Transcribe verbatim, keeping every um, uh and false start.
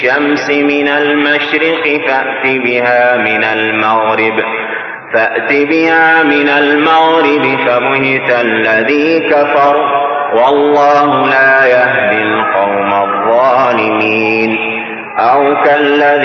الشمس من المشرق فأت بها من المغرب فأت بها من المغرب فبهت الذي كفر والله لا يهدي القوم الظالمين. أو كالذي